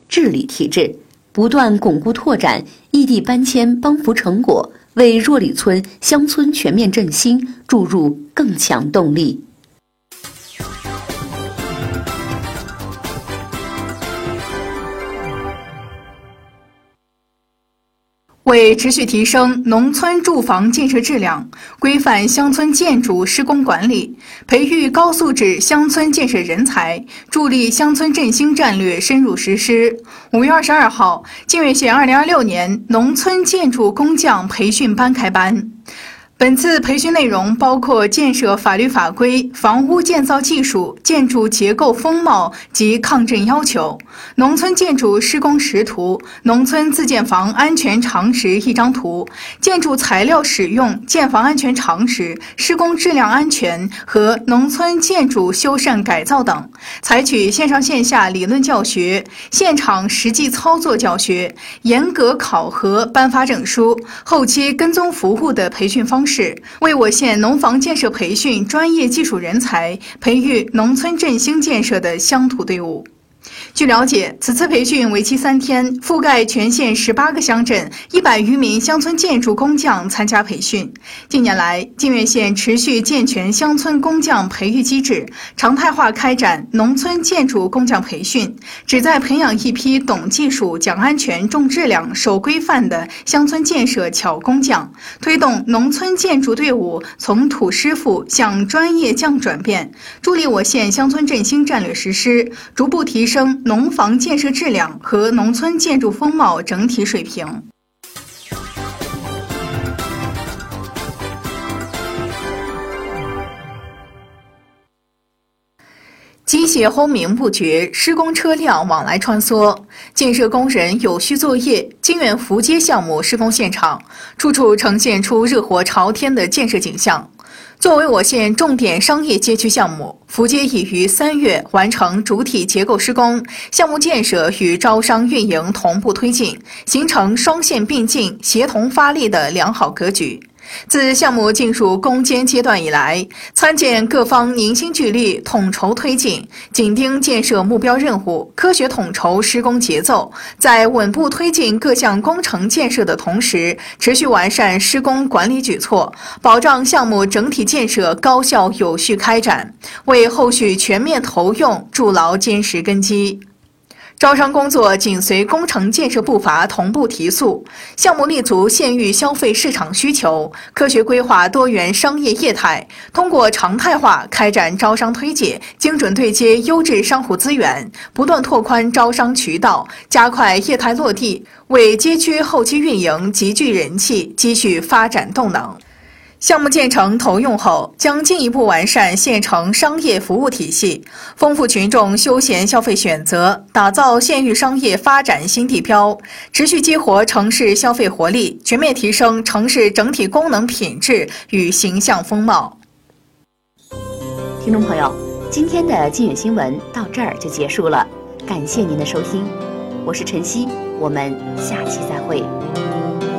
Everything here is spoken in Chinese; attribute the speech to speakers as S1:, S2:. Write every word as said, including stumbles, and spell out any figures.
S1: 治理体制，不断巩固拓展异地搬迁帮扶成果，为若里村乡村全面振兴注入更强动力。
S2: 为持续提升农村住房建设质量，规范乡村建筑施工管理，培育高素质乡村建设人才，助力乡村振兴战略深入实施。五月二十二号，靖远县二零二六年农村建筑工匠培训班开班。本次培训内容包括建设法律法规、房屋建造技术、建筑结构风貌及抗震要求、农村建筑施工实图、农村自建房安全常识一张图、建筑材料使用、建房安全常识、施工质量安全和农村建筑修缮改造等，采取线上线下理论教学、现场实际操作教学、严格考核颁发证书、后期跟踪服务的培训方式，为我县农房建设培训专业技术人才，培育农村振兴建设的乡土队伍。据了解，此次培训为期三天，覆盖全县十八个乡镇，一百余名乡村建筑工匠参加培训。近年来，靖远县持续健全乡村工匠培育机制，常态化开展农村建筑工匠培训，旨在培养一批懂技术、讲安全、重质量、守规范的乡村建设巧工匠，推动农村建筑队伍从土师傅向专业匠转变，助力我县乡村振兴战略实施，逐步提升升农房建设质量和农村建筑风貌整体水平。机械轰鸣不绝，施工车辆往来穿梭，建设工人有序作业。靖远福街项目施工现场，处处呈现出热火朝天的建设景象。作为我县重点商业街区项目，福街已于三月完成主体结构施工，项目建设与招商运营同步推进，形成双线并进、协同发力的良好格局。自项目进入攻坚阶段以来，参建各方凝心聚力，统筹推进，紧盯建设目标任务，科学统筹施工节奏，在稳步推进各项工程建设的同时，持续完善施工管理举措，保障项目整体建设高效有序开展，为后续全面投用筑牢坚实根基。招商工作紧随工程建设步伐同步提速，项目立足县域消费市场需求，科学规划多元商业业态，通过常态化开展招商推介，精准对接优质商户资源，不断拓宽招商渠道，加快业态落地，为街区后期运营集聚人气，积蓄发展动能。项目建成投用后，将进一步完善县城商业服务体系，丰富群众休闲消费选择，打造县域商业发展新地标，持续激活城市消费活力，全面提升城市整体功能品质与形象风貌。
S1: 听众朋友，今天的靖远新闻到这儿就结束了，感谢您的收听，我是晨曦，我们下期再会。